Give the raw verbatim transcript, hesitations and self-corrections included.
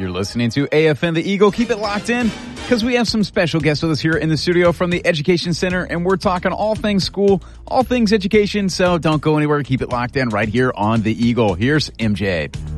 You're listening to A F N The Eagle. Keep it locked in because we have some special guests with us here in the studio from the Education Center, and we're talking all things school, all things education. So don't go anywhere. Keep it locked in right here on The Eagle. Here's M J.